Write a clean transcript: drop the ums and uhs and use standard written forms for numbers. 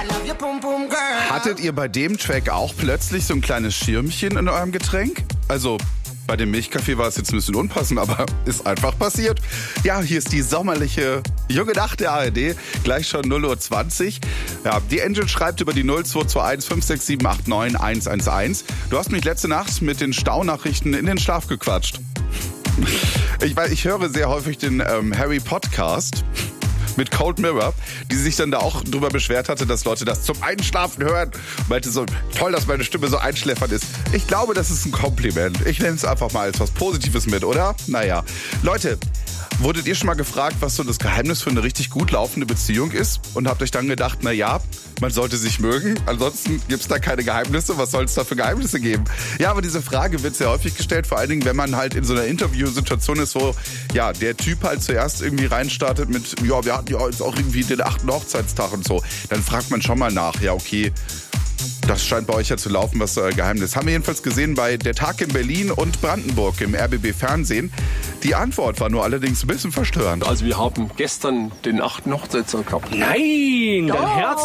Hattet ihr bei dem Track auch plötzlich so ein kleines Schirmchen in eurem Getränk? Also bei dem Milchkaffee war es jetzt ein bisschen unpassend, aber ist einfach passiert. Ja, hier ist die sommerliche Junge Nacht der ARD, gleich schon 0:20 Uhr. Ja, die Angel schreibt über die 0221 56789 111. Du hast mich letzte Nacht mit den Staunachrichten in den Schlaf gequatscht. Ich höre sehr häufig den Harry Podcast mit Cold Mirror, die sich dann da auch drüber beschwert hatte, dass Leute das zum Einschlafen hören. Meinte so, toll, dass meine Stimme so einschläfernd ist. Ich glaube, das ist ein Kompliment. Ich nenne es einfach mal als was Positives mit, oder? Naja. Leute, wurdet ihr schon mal gefragt, was so das Geheimnis für eine richtig gut laufende Beziehung ist? Und habt euch dann gedacht, na ja, man sollte sich mögen, ansonsten gibt's da keine Geheimnisse. Was soll es da für Geheimnisse geben? Ja, aber diese Frage wird sehr häufig gestellt, vor allen Dingen, wenn man halt in so einer Interviewsituation ist, wo ja der Typ halt zuerst irgendwie reinstartet mit, ja, wir hatten ja jetzt auch irgendwie den 8. Hochzeitstag und so. Dann fragt man schon mal nach, ja okay, das scheint bei euch ja zu laufen, was ist euer Geheimnis? Haben wir jedenfalls gesehen bei Der Tag in Berlin und Brandenburg im RBB Fernsehen. Die Antwort war nur allerdings ein bisschen verstörend. Also wir haben gestern den 8. Hochzeitstag gehabt. Nein, dein Herz